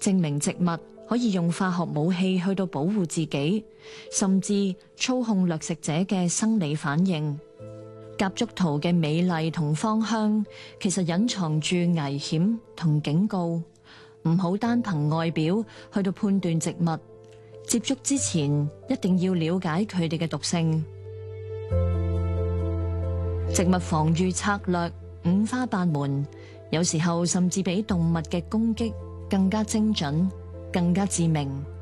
證明植物可以用化學武器去到保護自己，甚至操控掠食者嘅生理反應。夾竹桃嘅美麗同芳香，其實隱藏住危險同警告。唔好單憑外表去到判斷植物，接觸之前一定要了解佢哋嘅毒性。植物防禦策略五花八門，有時候甚至比動物嘅攻擊更加精準，更加致命。